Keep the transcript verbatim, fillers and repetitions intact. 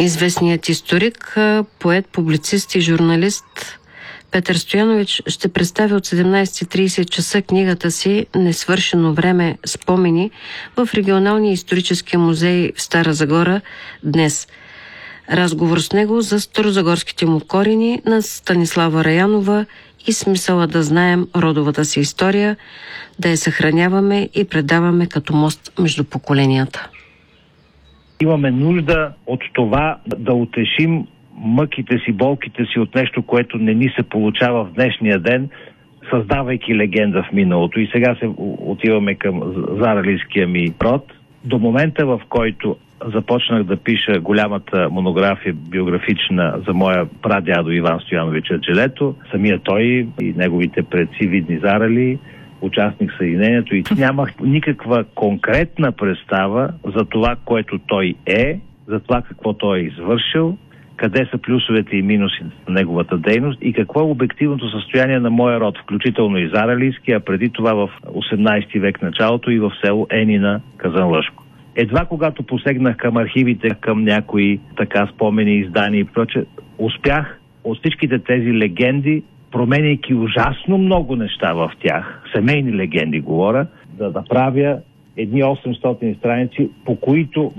Известният историк, поет, публицист и журналист Петър Стоянович ще представи от седемнайсет и трийсет часа книгата си "Несвършено време. Спомени" в Регионалния исторически музей в Стара Загора днес. Разговор с него за старозагорските му корени на Станислава Раянова и смисъла да знаем родовата си история, да я съхраняваме и предаваме като мост между поколенията. Имаме нужда от това да утешим мъките си, болките си от нещо, което не ни се получава в днешния ден, създавайки легенда в миналото. И сега се отиваме към заралийския ми род. До момента, в който започнах да пиша голямата монография биографична за моя прадядо Иван Стоянович Арджелето, самия той и неговите предци видни зарали, участник в съединението, и нямах никаква конкретна представа за това, което той е, за това какво той е извършил, къде са плюсовете и минусите на неговата дейност и какво е обективното състояние на моя род, включително и заралийски, а преди това в осемнайсети век началото и в село Енина, Казанлъшко. Едва когато посегнах към архивите, към някои така спомени, издания и прочее, успях от всичките тези легенди, променяйки ужасно много неща в тях, семейни легенди говоря, да направя едни осемстотин страници, по които